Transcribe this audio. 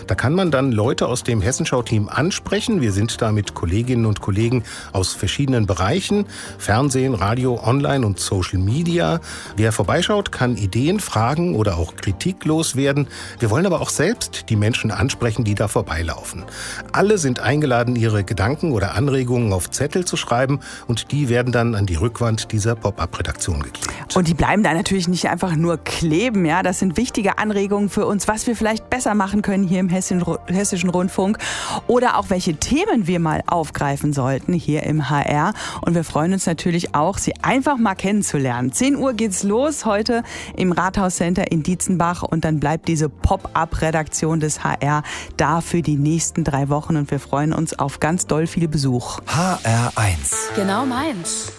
Da kann man dann Leute aus dem Hessenschau-Team ansprechen. Wir sind da mit Kolleginnen und Kollegen aus verschiedenen Bereichen. Fernsehen, Radio, Online und Social Media. Wer vorbeischaut, kann Ideen, Fragen oder auch Kritik loswerden. Wir wollen aber auch selbst die Menschen ansprechen, die da vorbeilaufen. Alle sind eingeladen, ihre Gedanken oder Anregungen auf Zettel zu schreiben und die werden dann an die Rückwand dieser Pop-up-Redaktion geklebt. Und die bleiben da natürlich nicht einfach nur kleben, ja. Das sind wichtige Anregungen für uns, was wir vielleicht besser machen können hier im Hessischen Rundfunk oder auch welche Themen wir mal aufgreifen sollten hier im HR. Und wir freuen uns natürlich auch, Sie einfach mal kennenzulernen. 10 Uhr geht's los heute im Rathauscenter in Dietzenbach und dann bleibt diese Pop-up-Redaktion des HR da für die nächsten 3 Wochen und wir freuen uns auf ganz doll viel Besuch. HR1. Genau meins.